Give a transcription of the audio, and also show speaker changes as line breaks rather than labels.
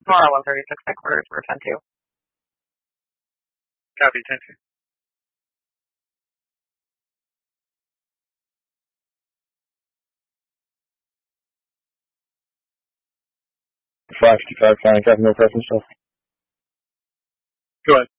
Tomorrow 136 headquarters for 10-2.
Copy, 10-2.
Flash 55 flying, Captain, no preference.
Go ahead.